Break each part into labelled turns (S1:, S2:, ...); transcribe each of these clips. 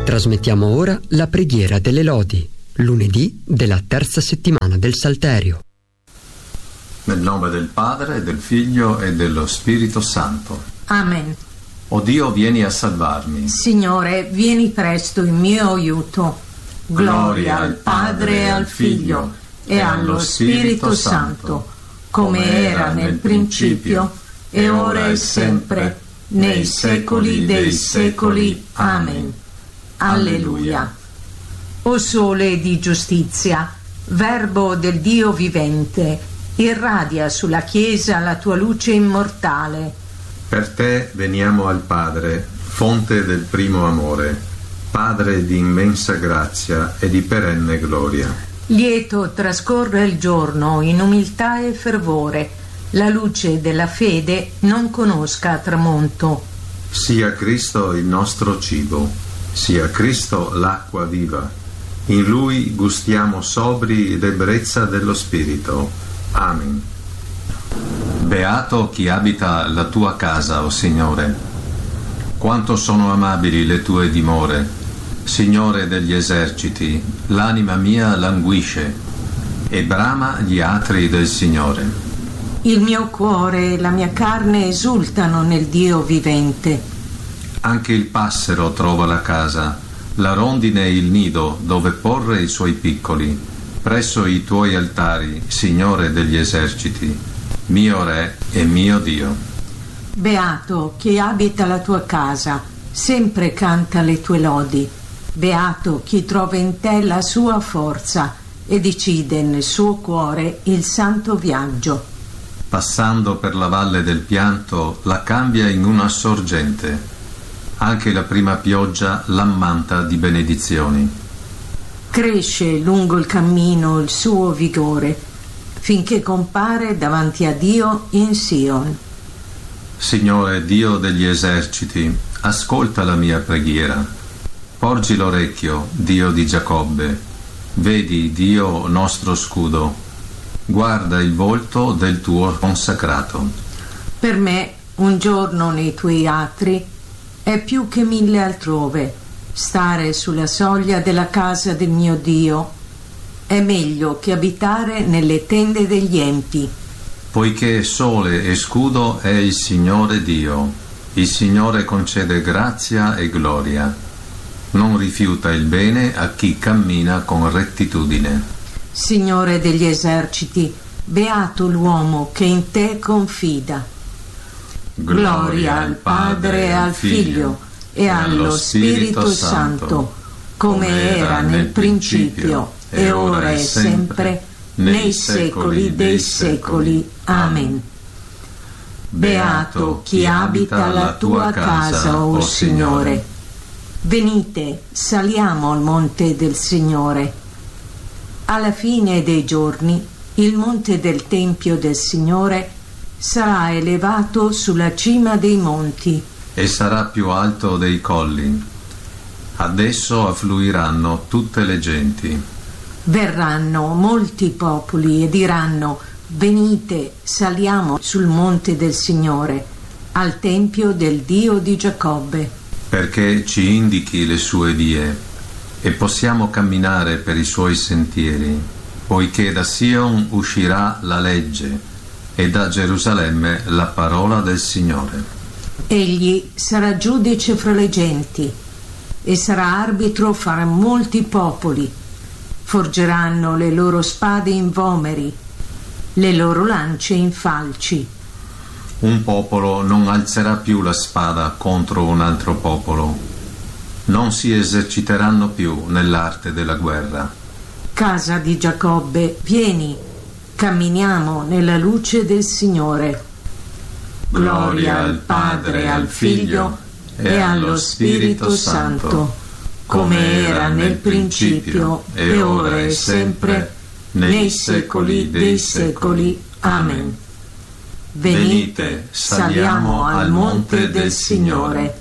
S1: Trasmettiamo ora la preghiera delle lodi, lunedì della terza settimana del Salterio.
S2: Nel nome del Padre, del Figlio e dello Spirito Santo.
S3: Amen.
S2: O Dio, vieni a salvarmi.
S3: Signore, vieni presto in mio aiuto. Gloria al Padre e al Figlio e allo Spirito Santo, come era nel principio, e ora e sempre, nei secoli dei secoli. Amen. Alleluia. O Sole di giustizia, Verbo del Dio vivente, irradia sulla Chiesa la tua luce immortale.
S2: Per te veniamo al Padre, fonte del primo amore, Padre di immensa grazia e di perenne gloria.
S3: Lieto trascorre il giorno in umiltà e fervore, la luce della fede non conosca tramonto.
S2: Sia Cristo il nostro cibo, sia Cristo l'acqua viva. In Lui gustiamo sobri l'ebbrezza dello Spirito. Amen. Beato chi abita la tua casa, o Signore. Quanto sono amabili le tue dimore, Signore degli eserciti. L'anima mia languisce e brama gli atri del Signore.
S3: Il mio cuore e la mia carne esultano nel Dio vivente.
S2: Anche il passero trova la casa, la rondine il nido dove porre i suoi piccoli, presso i tuoi altari, Signore degli eserciti, mio Re e mio Dio.
S3: Beato chi abita la tua casa, sempre canta le tue lodi. Beato chi trova in te la sua forza e decide nel suo cuore il santo viaggio.
S2: Passando per la valle del pianto, la cambia in una sorgente. Anche la prima pioggia l'ammanta di benedizioni.
S3: Cresce lungo il cammino il suo vigore, finché compare davanti a Dio in Sion.
S2: Signore Dio degli eserciti, ascolta la mia preghiera. Porgi l'orecchio, Dio di Giacobbe. Vedi, Dio nostro scudo. Guarda il volto del tuo consacrato.
S3: Per me un giorno nei tuoi atri è più che 1000 altrove. Stare sulla soglia della casa del mio Dio è meglio che abitare nelle tende degli empi.
S2: Poiché sole e scudo è il Signore Dio, il Signore concede grazia e gloria. Non rifiuta il bene a chi cammina con rettitudine.
S3: Signore degli eserciti, beato l'uomo che in te confida. Gloria al Padre e al Figlio e allo Spirito Santo, come era nel principio e ora e sempre, nei secoli dei secoli. Amen. Beato chi abita la tua casa, o Signore. Venite, saliamo al monte del Signore. Alla fine dei giorni, il monte del Tempio del Signore sarà elevato sulla cima dei monti.
S2: E sarà più alto dei colli. Adesso affluiranno tutte le genti.
S3: Verranno molti popoli e diranno: venite, saliamo sul monte del Signore, al Tempio del Dio di Giacobbe.
S2: Perché ci indichi le sue vie e possiamo camminare per i suoi sentieri, poiché da Sion uscirà la legge e da Gerusalemme la parola del Signore.
S3: Egli sarà giudice fra le genti e sarà arbitro fra molti popoli. Forgeranno le loro spade in vomeri, le loro lance in falci.
S2: Un popolo non alzerà più la spada contro un altro popolo. Non si eserciteranno più nell'arte della guerra.
S3: Casa di Giacobbe, vieni, camminiamo nella luce del Signore. Gloria al Padre, al Figlio e allo Spirito Santo, come era nel principio e ora e sempre, nei secoli dei secoli. Amen. Venite, saliamo al monte del Signore.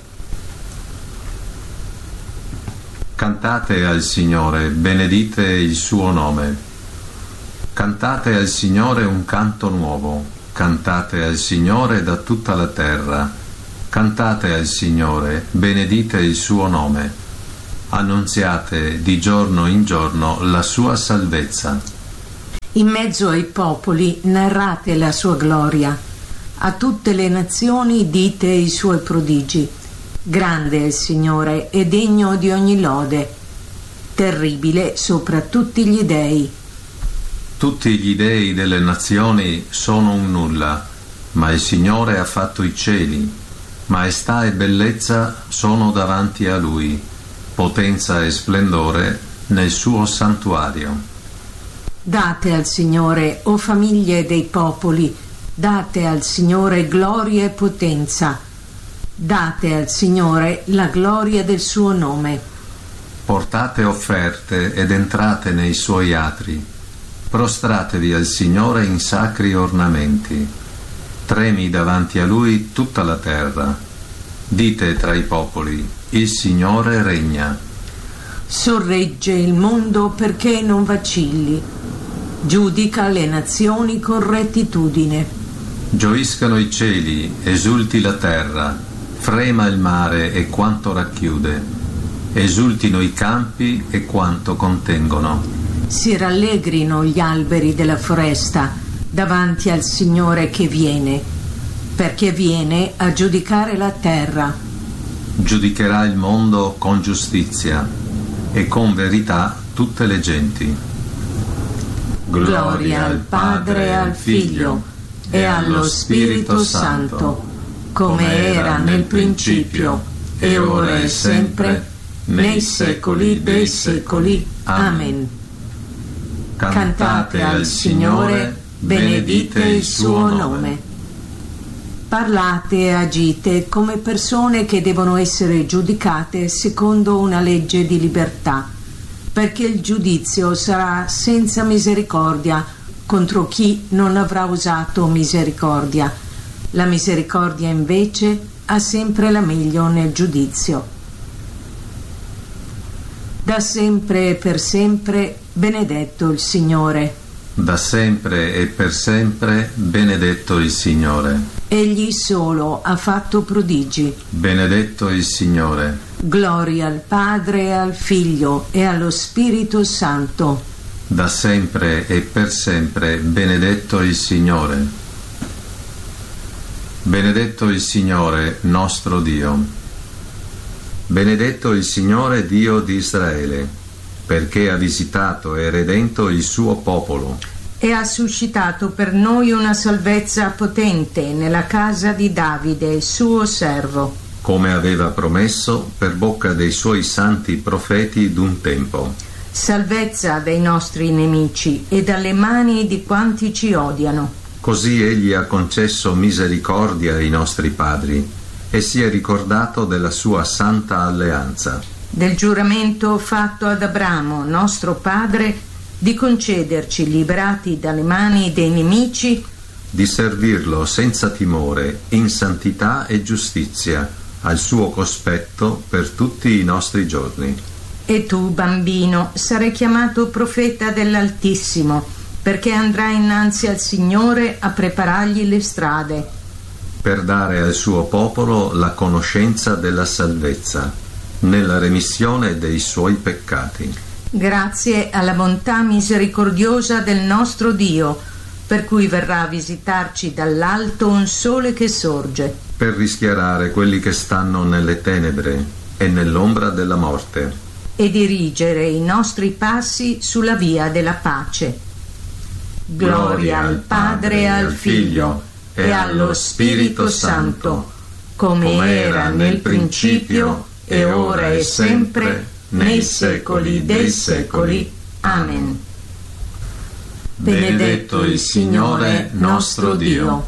S2: Cantate al Signore, benedite il suo nome. Cantate al Signore un canto nuovo. Cantate al Signore da tutta la terra. Cantate al Signore, benedite il suo nome. Annunziate di giorno in giorno la sua salvezza.
S3: In mezzo ai popoli narrate la sua gloria. A tutte le nazioni dite i suoi prodigi. Grande è il Signore e degno di ogni lode. Terribile sopra tutti gli dei.
S2: Tutti gli dei delle nazioni sono un nulla, ma il Signore ha fatto i cieli. Maestà e bellezza sono davanti a Lui, potenza e splendore nel suo santuario.
S3: Date al Signore, o famiglie dei popoli, date al Signore gloria e potenza. Date al Signore la gloria del suo nome.
S2: Portate offerte ed entrate nei suoi atri. Prostratevi al Signore in sacri ornamenti. Tremi davanti a Lui tutta la terra. Dite tra i popoli, il Signore regna.
S3: Sorregge il mondo perché non vacilli. Giudica le nazioni con rettitudine.
S2: Gioiscano i cieli, esulti la terra, frema il mare e quanto racchiude, esultino i campi e quanto contengono.
S3: Si rallegrino gli alberi della foresta davanti al Signore che viene, perché viene a giudicare la terra.
S2: Giudicherà il mondo con giustizia e con verità tutte le genti.
S3: Gloria al Padre e al Figlio e allo Spirito Santo, come era nel principio, e ora e sempre, nei secoli dei secoli. Amen. Cantate al Signore, benedite il suo nome. Parlate e agite come persone che devono essere giudicate secondo una legge di libertà, perché il giudizio sarà senza misericordia contro chi non avrà usato misericordia. La misericordia invece ha sempre la meglio nel giudizio. Da sempre e per sempre benedetto il Signore.
S2: Da sempre e per sempre benedetto il Signore.
S3: Egli solo ha fatto prodigi.
S2: Benedetto il Signore.
S3: Gloria al Padre e al Figlio e allo Spirito Santo.
S2: Da sempre e per sempre benedetto il Signore. Benedetto il Signore nostro Dio. Benedetto il Signore Dio di Israele, perché ha visitato e redento il suo popolo.
S3: E ha suscitato per noi una salvezza potente nella casa di Davide, suo servo.
S2: Come aveva promesso per bocca dei suoi santi profeti d'un tempo.
S3: Salvezza dai nostri nemici e dalle mani di quanti ci odiano.
S2: Così egli ha concesso misericordia ai nostri padri e si è ricordato della sua santa alleanza.
S3: Del giuramento fatto ad Abramo, nostro padre, di concederci, liberati dalle mani dei nemici,
S2: di servirlo senza timore, in santità e giustizia, al suo cospetto per tutti i nostri giorni.
S3: E tu, bambino, sarai chiamato profeta dell'Altissimo, perché andrai innanzi al Signore a preparargli le strade.
S2: Per dare al suo popolo la conoscenza della salvezza, nella remissione dei suoi peccati.
S3: Grazie alla bontà misericordiosa del nostro Dio, per cui verrà a visitarci dall'alto un sole che sorge.
S2: Per rischiarare quelli che stanno nelle tenebre e nell'ombra della morte.
S3: E dirigere i nostri passi sulla via della pace. Gloria al Padre e al Figlio e allo Spirito Santo, come era nel principio e ora e sempre, nei secoli dei secoli. Amen.
S2: Benedetto il Signore nostro Dio.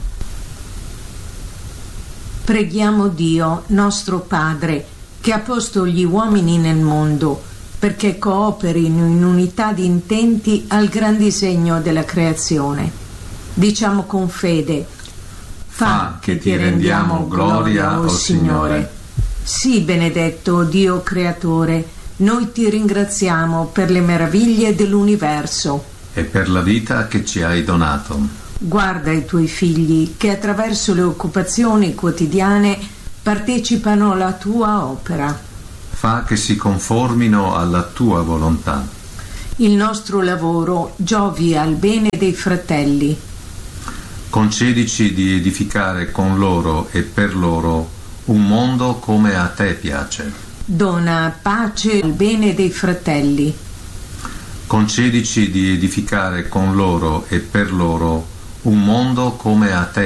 S3: Preghiamo Dio, nostro Padre, che ha posto gli uomini nel mondo, perché cooperino in unità di intenti al gran disegno della creazione. Diciamo con fede:
S2: fa che ti rendiamo gloria, o Signore.
S3: Sì, benedetto Dio creatore, noi ti ringraziamo per le meraviglie dell'universo
S2: e per la vita che ci hai donato.
S3: Guarda i tuoi figli che attraverso le occupazioni quotidiane partecipano alla tua opera.
S2: Fa che si conformino alla tua volontà.
S3: Il nostro lavoro giovi al bene dei fratelli.
S2: Concedici di edificare con loro e per loro un mondo come a te piace.
S3: Dona pace al bene dei fratelli.
S2: Concedici di edificare con loro e per loro un mondo come a te